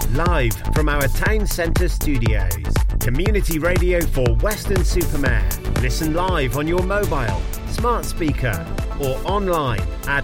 live from our town centre studios. Community radio for Weston-super-Mare. Listen live on your mobile, smart speaker or online at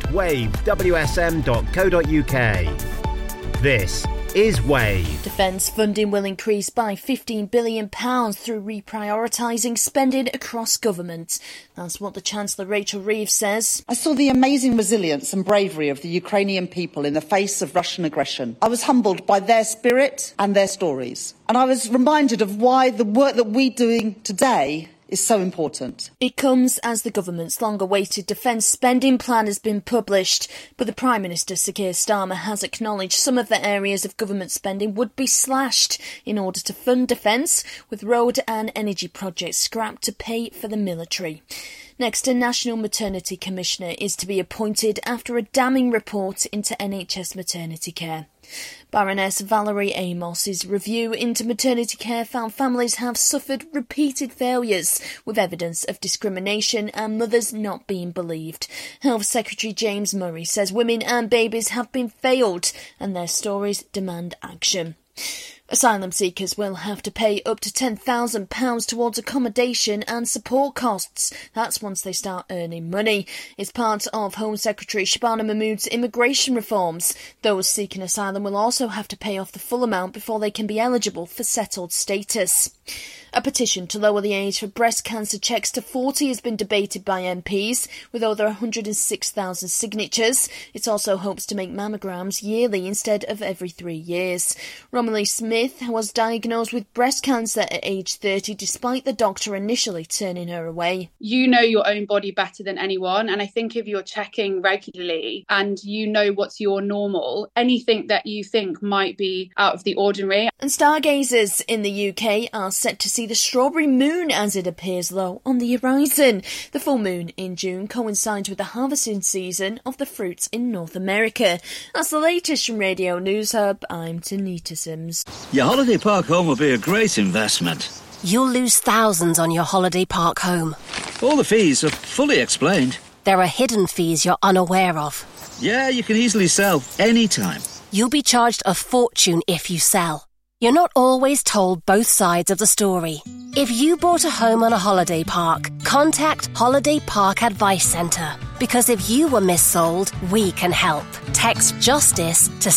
wavewsm.co.uk. This is Wave. Defence funding will increase by £15 billion through reprioritising spending across government. That's what the Chancellor Rachel Reeves says. I saw the amazing resilience and bravery of the Ukrainian people in the face of Russian aggression. I was humbled by their spirit and their stories. And I was reminded of why the work that we're doing today is so important. It comes as the government's long-awaited defence spending plan has been published, but the Prime Minister, Sir Keir Starmer, has acknowledged some of the areas of government spending would be slashed in order to fund defence, with road and energy projects scrapped to pay for the military. Next, a National Maternity Commissioner is to be appointed after a damning report into NHS maternity care. Baroness Valerie Amos's review into maternity care found families have suffered repeated failures, with evidence of discrimination and mothers not being believed. Health Secretary James Murray says women and babies have been failed and their stories demand action. Asylum seekers will have to pay up to £10,000 towards accommodation and support costs. That's once they start earning money. It's part of Home Secretary Shabana Mahmood's immigration reforms. Those seeking asylum will also have to pay off the full amount before they can be eligible for settled status. A petition to lower the age for breast cancer checks to 40 has been debated by MPs, with over 106,000 signatures. It also hopes to make mammograms yearly instead of every 3 years. Romilly Smith was diagnosed with breast cancer at age 30, despite the doctor initially turning her away. You know your own body better than anyone, and I think if you're checking regularly and you know what's your normal, anything that you think might be out of the ordinary. And stargazers in the UK are set to see the strawberry moon as it appears low on the horizon. The full moon in June coincides with the harvesting season of the fruits in North America. That's the latest from Radio News Hub. I'm Tanita Sims. Your holiday park home will be a great investment. You'll lose thousands on your holiday park home. All the fees are fully explained. There are hidden fees you're unaware of. Yeah, you can easily sell anytime. You'll be charged a fortune if you sell. You're not always told both sides of the story. If you bought a home on a holiday park, contact Holiday Park Advice Centre. Because if you were missold, we can help. Text JUSTICE to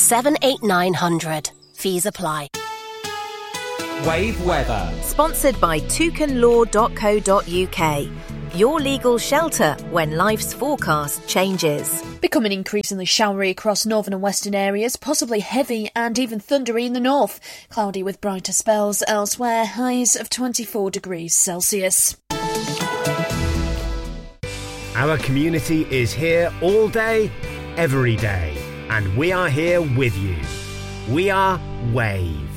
78900. Fees apply. Wave Weather. Sponsored by toucanlaw.co.uk. Your legal shelter when life's forecast changes. Becoming increasingly showery across northern and western areas, possibly heavy and even thundery in the north. Cloudy with brighter spells elsewhere, highs of 24 degrees Celsius. Our community is here all day, every day, and we are here with you. We are Wave.